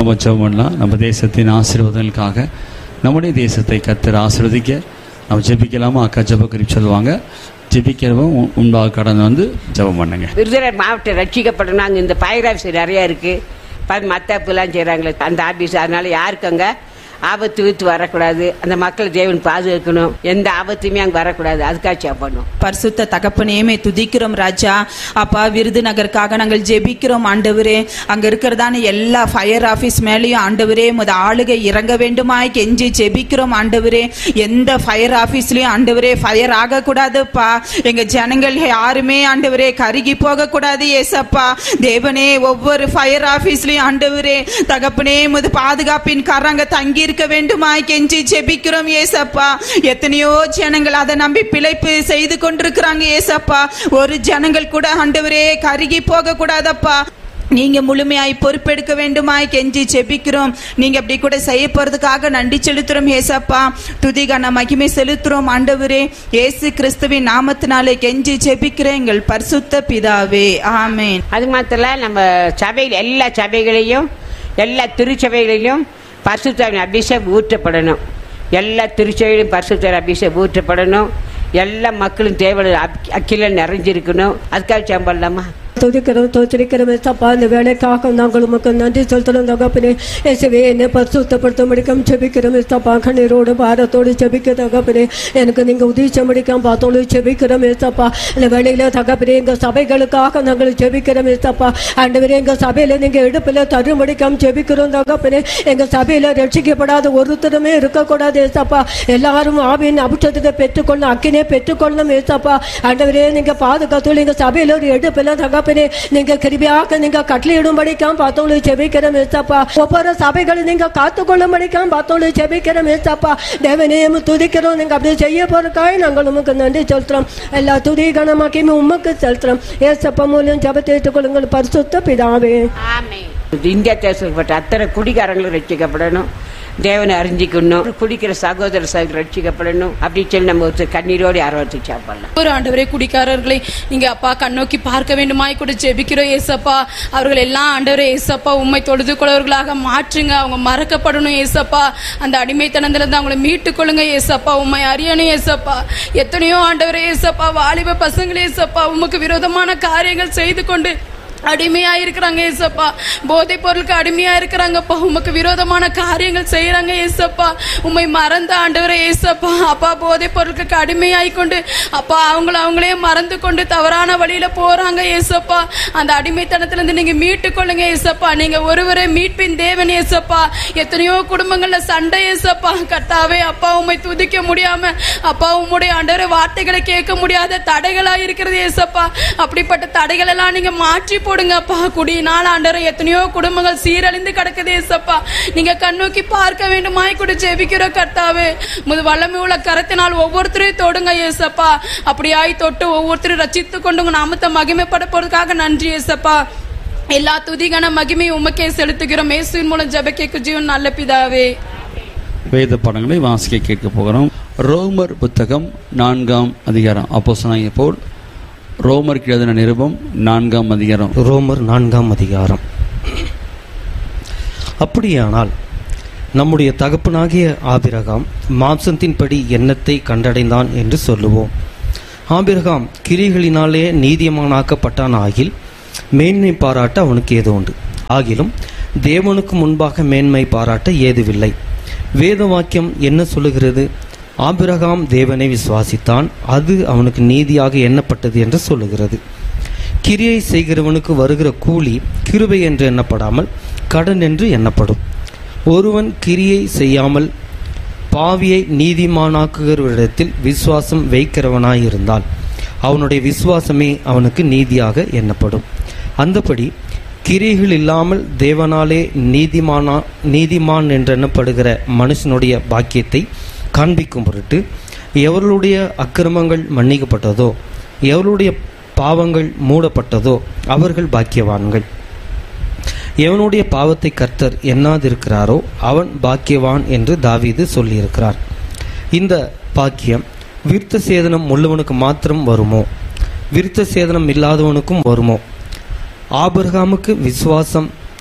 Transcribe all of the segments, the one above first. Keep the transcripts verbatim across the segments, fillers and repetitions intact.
நம்ம ஜெபம் பண்ணலாம். நம்ம தேசத்தின் ஆசீர்வாதங்களுக்காக நம்முடைய தேசத்தை கர்த்தர் ஆசீர்வதிக்க நம்ம ஜெபிக்கலாமா? அக்கா ஜெப குறிப்பு சொல்லுவாங்க. ஜெபிக்கிறவங்க உண்டாக கடந்து வந்து ஜெபம் பண்ணுங்க. விருதுநகர் மாவட்டம் ரட்சிக்கப்படணும். அங்கே இந்த ஃபயர் ஆஃபீஸ் நிறையா இருக்குது, மத்தாப்புலாம் செய்கிறாங்களே அந்த ஆஃபீஸ். அதனால யாருக்கு அங்கே ஆபத்து வித்து வரக்கூடாது. அந்த மக்களை தேவன் பாதுகாக்கணும். எந்த ஆபத்துமே அங்கே வரக்கூடாது. அதுக்காக செய்யணும். பரிசுத்த தகப்பனேமே துதிக்கிறோம் ராஜா. அப்பா விருதுநகருக்காக நாங்கள் ஜெபிக்கிறோம் ஆண்டவரே. அங்க இருக்கிறதான எல்லா ஃபயர் ஆபீஸ் மேலேயும் ஆண்டவரே முத ஆளுகை இறங்க வேண்டுமாய் கெஞ்சி ஜெபிக்கிறோம் ஆண்டவரே. எந்த ஃபயர் ஆபீஸ்லயும் ஆண்டவரே ஃபயர் ஆகக்கூடாதுப்பா. எங்க ஜனங்கள் யாருமே ஆண்டவரே கருகி போக கூடாது ஏசப்பா. தேவனே ஒவ்வொரு ஃபயர் ஆபீஸ்லயும் ஆண்டவரே தகப்பனே முத பாதுகாப்பின் கரங்க தங்கி இருக்க வேண்டுமாய் கெஞ்சி ஜெபிக்கிறோம் ஏசப்பா. எத்தனையோ ஜனங்கள் அதை நம்பி பிழைப்பு செய்து கொண்டிருக்கிறாங்க ஏசப்பா. ஒரு ஜனங்கள் கூட ஆண்டவரே கருகி போக கூடாதப்பா. நீங்க முழுமையாய் பொறுப்பெடுக்க வேண்டுமாய் கெஞ்சி ஜெபிக்கிறோம். நீங்க அப்படி கூட செய்ய போறதுக்காக நன்றி செலுத்துறோம் ஏசப்பா. துதிகான மகிமை செலுத்துறோம் ஆண்டவரே. இயேசு கிறிஸ்துவின் நாமத்தினாலே கெஞ்சி ஜெபிக்கிறேன் எங்கள் பரிசுத்த பிதாவே, ஆமென். அது மாத்திரம் நம்ம சபையில் எல்லா சபைகளையும் எல்லா திருச்சபைகளிலும் பரிசுத்தாவின் அபிஷேகம் ஊற்றப்படணும். எல்லா திருச்சபையிலும் பரிசுத்தாவின் அபிஷேகம் ஊற்றப்படணும். எல்லா மக்களும் தேவை அக்கில நிறைஞ்சிருக்கணும். அதுக்காக சம்பளமா துதிக்கிறோம் தோற்றிருக்கிறோம் ஏசப்பா. இந்த வேலைக்காக நாங்கள் உமக்கு நன்றி செலுத்துறோம் தகப்பனே. இயேசுவே என்னை பரிசுத்தப்படுத்த முடிக்கும் ஜெபிக்கிறோம் ஏசப்பா. கண்ணீரோடு பாரத்தோடு ஜெபிக்க தகப்பனே. எனக்கு நீங்க உதவிச்ச முடிக்கும் பார்த்தோடு ஜெபிக்கிறோம் ஏசப்பா. இந்த வேலையில தகப்பனே எங்க சபைகளுக்காக நாங்கள் ஜெபிக்கிறோம் ஏசப்பா. ஆண்டவரே எங்க சபையில நீங்க இடுப்புல தரு முடிக்கும் ஜெபிக்கிறோம் தகப்பனே. எங்க சபையில ரட்சிக்கப்படாத ஒருத்தருமே இருக்கக்கூடாது ஏசப்பா. எல்லாரும் ஆவியின் அபிஷேகத்தை பெற்றுக்கொள்ள அக்கினே பெற்றுக்கொள்ளணும் ஏசப்பா. ஆண்டவரே நீங்க பாதுகாத்து எங்க சபையில ஒரு எடுப்பில தகப்பனே நீங்க கிருபையாக நீங்க கட்டளையிடும்படிக்காம் பார்த்தோம் ஜெபிக்கிறோம் ஏசப்பா. ஒவ்வொரு சபைகளை நீங்க காத்துக்கொள்ளும்படிக்காம் பார்த்தோம் ஜெபிக்கிறோம் ஏசப்பா. தேவனையும் துதிக்கிறோம். நீங்க அப்படி செய்ய போறதுக்காக நாங்கள் உமக்கு நன்றி செலுத்துறோம். எல்லா துதி கனமாக்கியுமே உமக்கு செலுத்துறோம் ஏசப்பா. மூலம் ஜெபத்தை ஏற்றுக்கொள்ளுங்கள் பரிசுத்த பிதாவே, ஆமென். இந்தியா தேசப்பட்ட அத்தனை குடிகாரங்களும் ரட்சிக்கப்படணும். தேவனை அறிஞ்சிக்கணும். குடிக்கிற சகோதர சகோதரர் ரட்சிக்கப்படணும். அப்படி சொல்லி நம்ம ஒரு கண்ணீரோடு ஆர்வத்தை சாப்பிடலாம். ஒரு ஆண்டவரே குடிக்காரர்களை நீங்க அப்பா கண்ணோக்கி பார்க்க வேண்டுமாய் கூட ஜெபிக்கிறோம் ஏசப்பா. அவர்கள் எல்லாம் ஆண்டவரே ஏசப்பா உண்மை தொழுது கொள்வர்களாக மாற்றுங்க. அவங்க மறக்கப்படணும் ஏசப்பா. அந்த அடிமைத்தனத்துல இருந்து அவங்களை மீட்டுக் கொள்ளுங்க ஏசப்பா. உண்மை அறியணும் ஏசப்பா. எத்தனையோ ஆண்டவரே ஏசப்பா வாலிப பசங்களே ஏசப்பா உமக்கு விரோதமான காரியங்கள் செய்து கொண்டு அடிமையா இருக்கிறாங்க ஏசப்பா. போதை பொருளுக்கு அடிமையா இருக்கிறாங்கப்பா. உமக்கு விரோதமான காரியங்கள் செய்யறாங்க ஏசப்பா. உண்மை மறந்த ஆண்டவரே ஏசப்பா. அப்பா போதை பொருளுக்கு அடிமையாய் கொண்டு அப்பா அவங்கள அவங்களே மறந்து கொண்டு தவறான வழியில போறாங்க ஏசப்பா. அந்த அடிமைத்தனத்துல இருந்து நீங்க மீட்டு கொள்ளுங்க ஏசப்பா. நீங்க ஒருவரே மீட்பின் தேவன் ஏசப்பா. எத்தனையோ குடும்பங்கள்ல சண்டை ஏசப்பா. கர்த்தாவே அப்பா உண்மை துதிக்க முடியாம அப்பா உம்முடைய ஆண்டவரே வார்த்தைகளை கேட்க முடியாத தடைகளா இருக்கிறது ஏசப்பா. அப்படிப்பட்ட தடைகள் எல்லாம் நீங்க மாற்றி போடுங்கப்பா. குடியினால் ஆண்டவரே எத்தனையோ குடும்பங்கள் சீரழிந்து கிடக்குது ஏசப்பா. நீங்க கண்ணோக்கி பார்க்க வேண்டுமாய் கூட ஜெபிக்கிற கர்த்தாவே. முது வல்லமை உள்ள கரத்தினால் ஒவ்வொருத்தரையும் தொடுங்க ஏசப்பா. அப்படியாய் தொட்டு ஒவ்வொருத்தரும் ரட்சித்து கொண்டு உங்க நாமத்தை மகிமைப்பட போறதுக்காக நன்றி ஏசப்பா. எல்லா துதிகான மகிமை உமக்கே செலுத்துகிறோம். இயேசுவின் மூலம் ஜெப கேட்கும் ஜீவன் நல்ல பிதாவே. வேத பாடங்களை வாசிக்க கேட்க போகிறோம். ரோமர் புத்தகம் நான்காம் அதிகாரம். அப்போஸ்தலனாகிய பவுல் ரோமருக்கு எழுதின நிருபம் நான்காம் அதிகாரம். ரோமர் நான்காம் அதிகாரம். அப்படியானால் நம்முடைய தகப்பனாகிய ஆபிரகாம் மாம்சத்தின்படி எண்ணத்தை கண்டடைந்தான் என்று சொல்லுவோம். ஆபிரகாம் கிரிகளினாலே நீதிமானாக்கப்பட்டான் ஆகில் மேன்மை பாராட்ட அவனுக்கு ஏதோ உண்டு. ஆகிலும் தேவனுக்கு முன்பாக மேன்மை பாராட்ட ஏதுவில்லை. வேத வாக்கியம் என்ன சொல்லுகிறது? ஆபிரகாம் தேவனை விசுவாசித்தான், அது அவனுக்கு நீதியாக எண்ணப்பட்டது என்று சொல்லுகிறது. கிரியை செய்கிறவனுக்கு வருகிற கூலி கிருபை என்று எண்ணப்படாமல் கடன் என்று எண்ணப்படும். ஒருவன் கிரியை செய்யாமல் பாவியை நீதிமானாக்குகிறவரிடத்தில் விசுவாசம் வைக்கிறவனாயிருந்தால் அவனுடைய விசுவாசமே அவனுக்கு நீதியாக எண்ணப்படும். அந்தபடி கிரிகள் இல்லாமல் தேவனாலே நீதிமானா நீதிமான் என்றெண்ணப்படுகிற மனுஷனுடைய பாக்கியத்தை காண்பிக்கும் பொருட்டு எவர்களுடைய அக்கிரமங்கள் மன்னிக்கப்பட்டதோ எவர்களுடைய பாவங்கள் மூடப்பட்டதோ அவர்கள் பாக்கியவான்கள். எவனுடைய பாவத்தை கர்த்தர் எண்ணாதிருக்கிறாரோ அவன் பாக்கியவான் என்று தாவீது சொல்லியிருக்கிறார். இந்த பாக்கியம் விருத்த சேதனம் உள்ளவனுக்கு மாத்திரம் வருமோ? விருத்த சேதனம் இல்லாதவனுக்கும் வருமோ? ஆபிரகாமுக்கு விசுவாசம்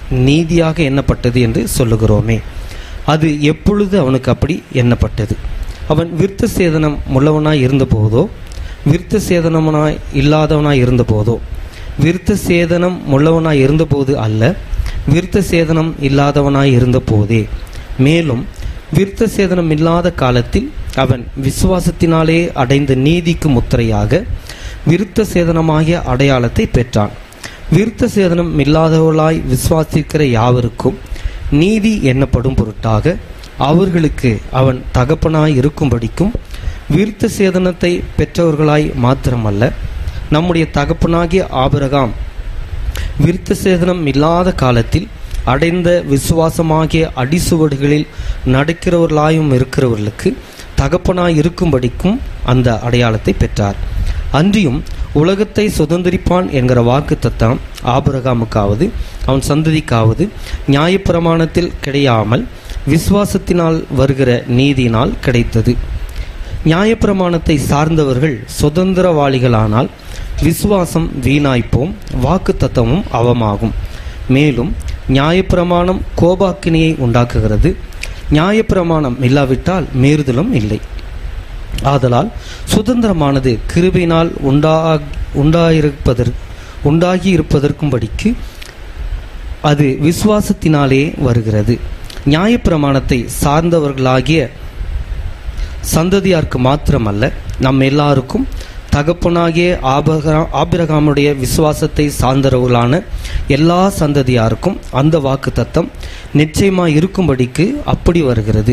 நீதியாக எண்ணப்பட்டது என்று சொல்லுகிறோமே, அது எப்பொழுது அவனுக்கு அப்படி எண்ணப்பட்டது? அவன் விருத்த சேதனம் உள்ளவனாய் இருந்தபோதோ விருத்த சேதனமாய் இல்லாதவனாய் இருந்தபோதோ? விருத்த சேதனம் உள்ளவனாய் இருந்தபோது அல்ல, விருத்த சேதனம் இல்லாதவனாய் இருந்த போதே. மேலும் விருத்த சேதனம் இல்லாத காலத்தில் அவன் விசுவாசத்தினாலே அடைந்த நீதிக்கு முத்திரையாக விருத்த சேதனமாகிய அடையாளத்தை பெற்றான். விருத்த சேதனம் இல்லாதவர்களாய் விசுவாசிக்கிற யாவருக்கும் நீதி எண்ணப்படும் பொருட்டாக அவர்களுக்கு அவன் தகப்பனாய் இருக்கும்படிக்கும் விருத்த சேதனத்தை பெற்றவர்களாய் மாத்திரமல்ல, நம்முடைய தகப்பனாகிய ஆபிரகாம் விருத்த சேதனம் இல்லாத காலத்தில் அடைந்த விசுவாசமாகிய அடிசுவடுகளில் நடக்கிறவர்களாயும் இருக்கிறவர்களுக்கு தகப்பனாய் இருக்கும்படிக்கும் அந்த அடையாளத்தை பெற்றார். அன்றியும் உலகத்தை சுதந்திரிப்பான் என்கிற வாக்கு தத்தம் ஆபிரகாமுக்காவது அவன் சந்ததிக்காவது நியாயப்பிரமாணத்தில் கிடையாமல் விசுவாசத்தினால் வருகிற நீதியினால் கிடைத்தது. நியாயப்பிரமாணத்தை சார்ந்தவர்கள் சுதந்திரவாளிகளானால் விசுவாசம் வீணாய்ப்போம், வாக்கு தத்தமும் அவமாகும். மேலும் நியாயப்பிரமாணம் கோபாக்கினியை உண்டாக்குகிறது. நியாயப்பிரமாணம் இல்லாவிட்டால் மீறுதலும் இல்லை. ஆதலால் சுதந்திரமானது கிருபையினால் உண்டா உண்டாயிருப்பதற் உண்டாகி இருப்பதற்கும்படிக்கு அது விசுவாசத்தினாலே வருகிறது. நியாயப்பிரமாணத்தை சார்ந்தவர்களாகிய சந்ததியாருக்கு மாத்திரமல்ல, நம் எல்லாருக்கும் தகப்பனாகிய ஆபிரகா ஆபிரகாமுடைய விசுவாசத்தை சார்ந்தவர்களான எல்லா சந்ததியாருக்கும் அந்த வாக்கு தத்தம் நிச்சயமாய் இருக்கும்படிக்கு அப்படி வருகிறது.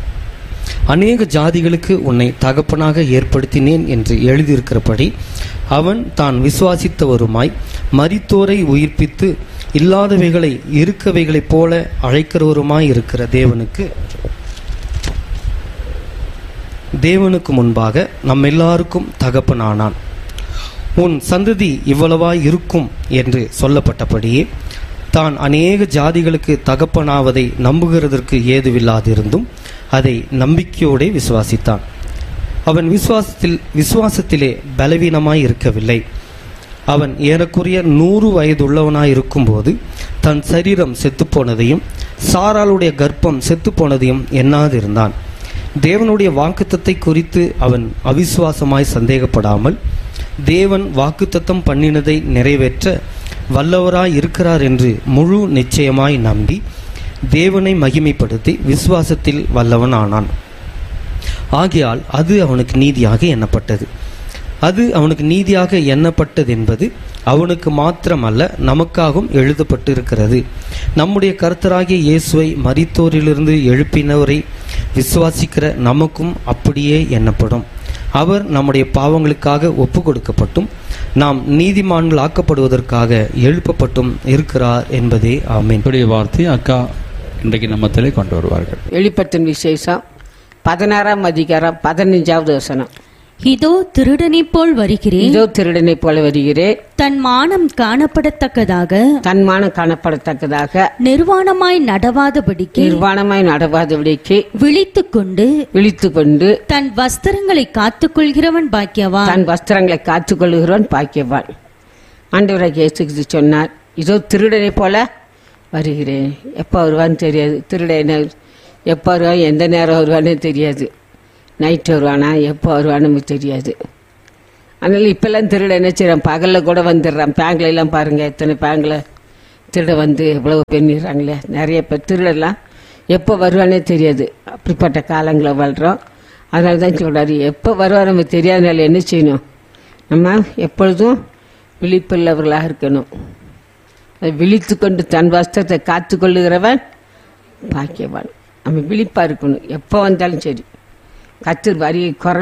அநேக ஜாதிகளுக்கு உன்னை தகப்பனாக ஏற்படுத்தினேன் என்று எழுதியிருக்கிறபடி அவன் தான் விசுவாசித்தவருமாய் மரித்தோரை உயிர்ப்பித்து இல்லாதவைகளை இருக்கவைகளைப் போல அழைக்கிறவருமாய் இருக்கிற தேவனுக்கு தேவனுக்கு முன்பாக நம் எல்லாருக்கும் தகப்பனானான். உன் சந்ததி இவ்வளவாய் இருக்கும் என்று சொல்லப்பட்டபடியே தான் அநேக ஜாதிகளுக்கு தகப்பனாவதை நம்புகிறதற்கு ஏதுவில்லாதிருந்தும் அதை நம்பிக்கையோடு விசுவாசித்தான். அவன் விசுவாசத்தில் விசுவாசத்திலே பலவீனமாய் இருக்கவில்லை. அவன் ஏறக்குறைய நூறு வயதுள்ளவனாய் இருக்கும்போது தன் சரீரம் செத்துப்போனதையும் சாராளுடைய கர்ப்பம் செத்துப்போனதையும் எண்ணாதிருந்தான். தேவனுடைய வாக்குத்தத்தை குறித்து அவன் அவிசுவாசமாய் சந்தேகப்படாமல் தேவன் வாக்குத்தத்தம் பண்ணினதை நிறைவேற்ற வல்லவராய் இருக்கிறார் என்று முழு நிச்சயமாய் நம்பி தேவனை மகிமைப்படுத்தி விசுவாசத்தில் வல்லவன் ஆனான். ஆகையால் அது அவனுக்கு நீதியாக எண்ணப்பட்டது. அது அவனுக்கு நீதியாக எண்ணப்பட்டது என்பது அவனுக்கு மாத்திரமல்ல, நமக்காகவும் எழுதப்பட்டு இருக்கிறது. நம்முடைய கர்த்தராகிய இயேசுவை மரித்தோரிலிருந்து எழுப்பினவரை விசுவாசிக்கிற நமக்கும் அப்படியே எண்ணப்படும். அவர் நம்முடைய பாவங்களுக்காக ஒப்பு கொடுக்கப்பட்டும் நாம் நீதிமான்கள் ஆக்கப்படுவதற்காக எழுப்பப்பட்டும் இருக்கிறார் என்பதே ஆமென். வார்த்தை அக்கா இன்றைக்கு நம்மத்திலே கொண்டு வருவார்கள். வெளிப்படுத்தின் விசேஷம் பதினாறாம் அதிகாரம் பதினஞ்சாவது வசனம். இதோ திருடனை போல் வருகிறேன், இதோ திருடனை போல வருகிறேன், தன் மானம் காணப்படத்தக்கதாக தன் மானம் காணப்படத்தக்கதாக நிர்வாணமாய் நடவாதபடிக்கு நிர்வாணமாய் நடவாதபடிக்கு விழித்துக் கொண்டு விழித்து கொண்டு தன் வஸ்திரங்களை காத்துக் கொள்கிறவன் பாக்கியவான், தன் வஸ்திரங்களை காத்துக் கொள்கிறவன் பாக்கியவான். ஆண்டவராகிய இயேசு கிறிஸ்து சொன்னார், இதோ திருடனை போல வருகிறேன். எப்போ வருவான்னு தெரியாது. திருடனை எப்போ வருவான், எந்த நேரம் வருவான்னு தெரியாது. நைட்டு வருவானா, எப்போ வருவான்னு தெரியாது. அதனால் இப்போல்லாம் திருட என்ன செய்கிறான், பகலில் கூட வந்துடுறான். பேங்கில் எல்லாம் பாருங்கள், எத்தனை பேங்கில் திருட வந்து எவ்வளோ பண்ணிடுறாங்களே. நிறைய பேர் திருடெல்லாம் எப்போ வருவானே தெரியாது. அப்படிப்பட்ட காலங்களை வாழ்கிறோம். அதனால தான் சொல்கிறாரு, எப்போ வருவார் நம்ம தெரியாதனால என்ன செய்யணும், நம்ம எப்பொழுதும் விழிப்புள்ளவர்களாக இருக்கணும். அதை விழித்து கொண்டு தன் வஸ்திரத்தை காத்து கொள்ளுகிறவன் பாக்கியவான். நம்ம விழிப்பாக இருக்கணும். எப்போ வந்தாலும் சரி. கர்த்தர் வரி குரல்